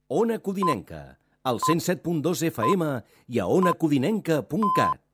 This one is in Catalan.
Ona Codinenca, al 107.2 FM i a onacodinenca.cat.